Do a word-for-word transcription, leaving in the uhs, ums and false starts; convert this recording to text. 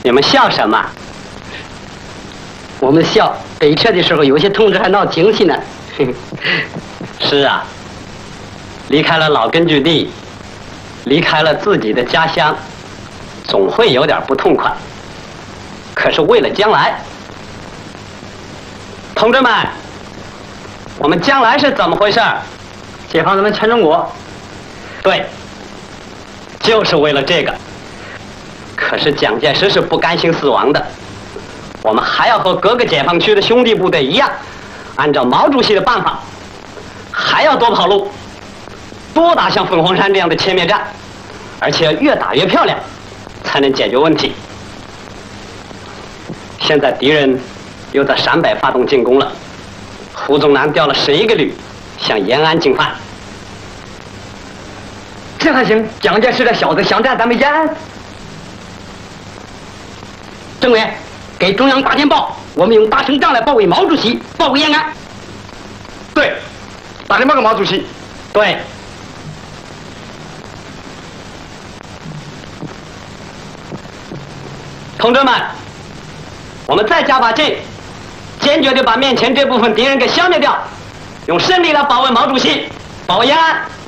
你们笑什么？ 我们笑北撤的时候，有些同志还闹情绪呢。 是啊，离开了老根据地，离开了自己的家乡，总会有点不痛快。可是为了将来，同志们，我们将来是怎么回事？ 解放咱们全中国。 对，就是为了这个。可是蒋介石是不甘心死亡的，我们还要和各个解放区的兄弟部队一样，按照毛主席的办法，还要多跑路，多打像凤凰山这样的歼灭战，而且越打越漂亮，才能解决问题。现在敌人又在陕北发动进攻了，胡宗南调了十一个旅向延安进犯。 这还行，蒋介石的小子想占咱们延安。政委，给中央打电报，我们用大胜仗来保卫毛主席，保卫延安。 对，打电报给毛主席。 对。同志们，我们再加把劲，坚决地把面前这部分敌人给消灭掉，用胜利来保卫毛主席，保卫延安。